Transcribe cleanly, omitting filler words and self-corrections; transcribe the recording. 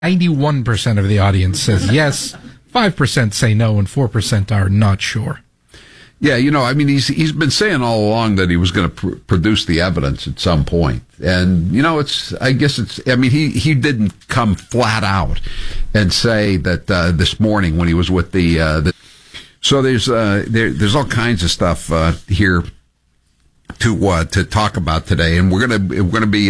91% of the audience says yes, 5% say no, and 4% are not sure. Yeah, he's been saying all along that he was going to produce the evidence at some point. And, he didn't come flat out and say that this morning when he was with so there's all kinds of stuff here to talk about today. And we're going to be